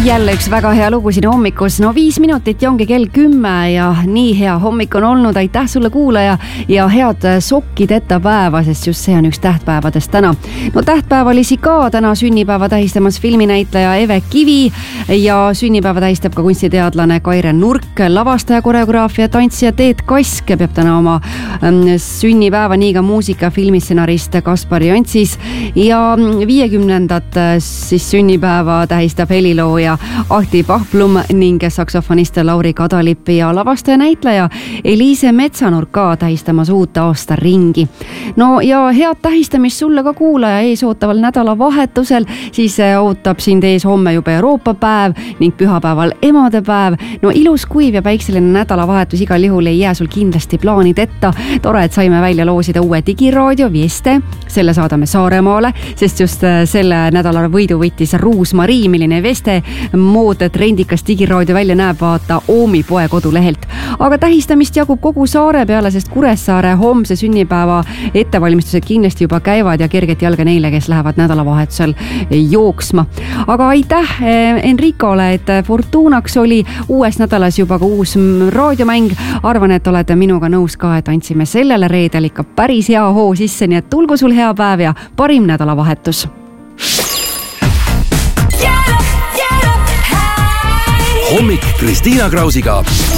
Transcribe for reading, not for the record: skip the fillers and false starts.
Jälle üks väga hea lugu siin hommikus. 5 minutit ja ongi kell 10 ja nii hea hommik on olnud. Aitäh sulle kuulaja ja head sokkideta päeva, sest just see on üks tähtpäevadest täna. Tähtpäevalisi ka täna sünnipäeva tähistamas filminäitleja Eve Kivi ja sünnipäeva tähistab ka kunstiteadlane Kaire Nurk, lavastaja, koreograafia, tantsija Teet Kask peab täna oma sünnipäeva, nii ka muusika, filmistsenarist Kaspar Jantsis ja 50. siis sünnipäeva tähistab helilooja Ahti Pahplum ning saksofonist Lauri Kadalip ja lavastaja näitleja Eliise Metsanurk ka tähistamas uut aasta ringi. Ja head tähistamist sulle ka kuulaja eesootaval nädalavahetusel, siis ootab sind ees homme juba Euroopa päev ning pühapäeval emadepäev. Ilus kuiv ja päikseline nädalavahetus igal juhul ei jää sul kindlasti plaanid etta. Tore, et saime välja loosida uue digiraadio Vieste, selle saadame Saaremaale, sest just selle nädala võidu võttis Ruus-Marii, milline Vieste mood trendikas digiraadio välja näeb, vaata Oomi poe kodulehelt. Aga tähistamist jagub kogu saare peale, sest Kuressaare homse sünnipäeva ettevalmistused kindlasti juba käivad ja kerget jalga neile, kes lähevad nädalavahetusel jooksma. Aga aitäh Enricole, et Fortunaks oli uues nädalas juba ka uus raadiomäng. Arvan, et olete minuga nõus ka, et andsime sellele reedel ikka päris hea hoo sisse, nii et tulgu sul hea päev ja parim nädalavahetus. Hommik Kristiina Krausiga.